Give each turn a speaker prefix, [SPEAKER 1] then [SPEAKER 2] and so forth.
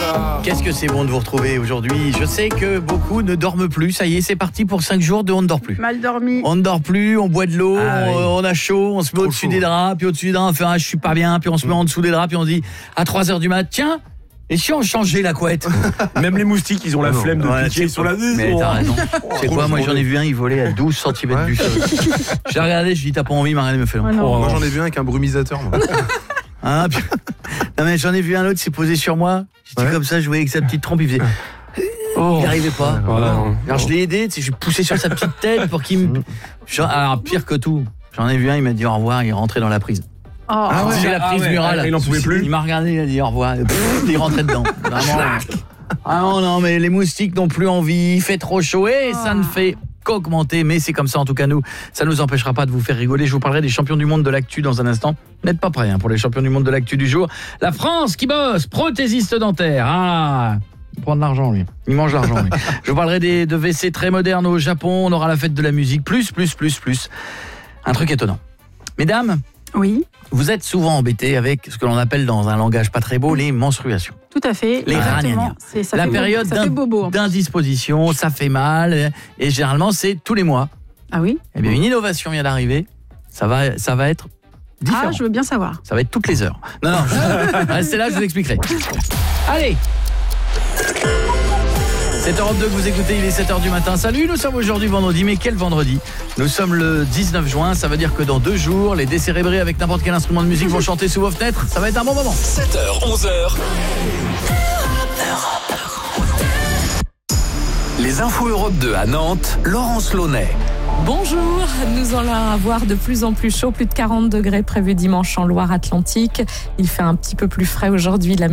[SPEAKER 1] Qu'est-ce que c'est bon de vous retrouver aujourd'hui. Je sais que beaucoup ne dorment plus. Ça y est, c'est parti pour 5 jours de on ne dort plus.
[SPEAKER 2] Mal dormi.
[SPEAKER 1] On ne dort plus, on boit de l'eau, on a chaud, on se met au-dessus des draps, puis au-dessus des draps, on fait je suis pas bien, puis on se met en dessous des draps, puis on se dit à 3h du mat, tiens, et si on changeait la couette?
[SPEAKER 3] Même les moustiques, ils ont la flemme de piquer sur la maison.
[SPEAKER 1] Mais t'as raison. C'est quoi, moi j'en ai vu un, il volait à 12 cm du sol. J'ai regardé, je dis t'as pas envie, Marianne me fait non.
[SPEAKER 4] Moi j'en ai vu un avec un brumisateur. Moi.
[SPEAKER 1] Non mais j'en ai vu un autre, s'est posé sur moi. J'étais comme ça, je voyais avec sa petite trompe, il faisait. Il n'arrivait pas. Alors je l'ai aidé, je lui poussé sur sa petite tête pour qu'il me. Alors pire que tout, j'en ai vu un, il m'a dit au revoir, il est rentré dans la prise. C'est la prise murale.
[SPEAKER 3] Il en pouvait plus.
[SPEAKER 1] Il m'a regardé, il a dit au revoir. Il rentrait dedans. Vraiment. Non, mais les moustiques n'ont plus envie. Il fait trop chaud et ça ne fait qu'augmenter. Mais c'est comme ça, en tout cas, nous. Ça ne nous empêchera pas de vous faire rigoler. Je vous parlerai des champions du monde de l'actu dans un instant. Vous n'êtes pas prêts pour les champions du monde de l'actu du jour. La France qui bosse, prothésiste dentaire. Il prend de l'argent, lui. Il mange l'argent, lui. Je vous parlerai de WC très modernes au Japon. On aura la fête de la musique. Plus. Un truc étonnant. Mesdames.
[SPEAKER 2] Oui.
[SPEAKER 1] Vous êtes souvent embêtés avec ce que l'on appelle dans un langage pas très beau les menstruations.
[SPEAKER 2] Tout à fait.
[SPEAKER 1] Les ragnagnas. La période d'indisposition, ça fait mal et généralement c'est tous les mois.
[SPEAKER 2] Ah oui.
[SPEAKER 1] Eh bien une innovation vient d'arriver. Ça va être différent.
[SPEAKER 2] Je veux bien savoir.
[SPEAKER 1] Ça va être toutes les heures. Non, restez là, je vous expliquerai. Allez. C'est Europe 2 que vous écoutez, il est 7h du matin. Salut, nous sommes aujourd'hui vendredi, mais quel vendredi? Nous sommes le 19 juin, ça veut dire que dans 2 jours, les décérébrés avec n'importe quel instrument de musique vont chanter sous vos fenêtres. Ça va être un bon moment.
[SPEAKER 5] 7h, 11h. Les infos Europe 2 à Nantes, Laurence Launay.
[SPEAKER 6] Bonjour, nous allons avoir de plus en plus chaud, plus de 40 degrés prévus dimanche en Loire-Atlantique. Il fait un petit peu plus frais aujourd'hui.